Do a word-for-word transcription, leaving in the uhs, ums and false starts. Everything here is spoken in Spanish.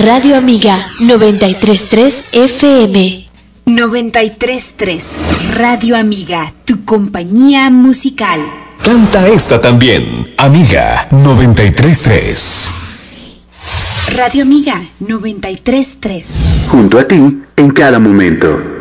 Radio Amiga noventa y tres punto tres F M. noventa y tres punto tres Radio Amiga, tu compañía musical. Canta esta también, Amiga noventa y tres punto tres. Radio Amiga noventa y tres punto tres. Junto a ti en cada momento.